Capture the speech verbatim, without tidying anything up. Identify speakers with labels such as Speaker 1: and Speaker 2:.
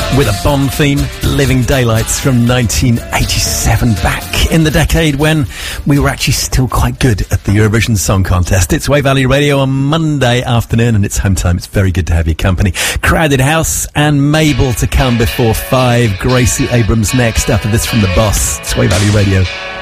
Speaker 1: with a Bond theme, Living Daylights from nineteen eighty-seven, back in the decade when we were actually still quite good at the Eurovision Song Contest. It's Wave Valley Radio on Monday afternoon, and it's home time. It's very good to have your company. Crowded House and Mabel to come before five. Gracie Abrams next after this from The Boss. It's Wave Valley Radio.